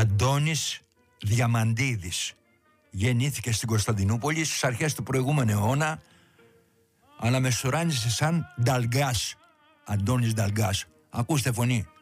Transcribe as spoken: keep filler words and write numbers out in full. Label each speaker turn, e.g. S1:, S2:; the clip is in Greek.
S1: Αντώνης Διαμαντίδης. Γεννήθηκε στην Κωνσταντινούπολη στις αρχές του προηγούμενου αιώνα, αλλά μεσουράνησε σαν Νταλγκάς. Αντώνης Νταλγκάς. Ακούστε φωνή.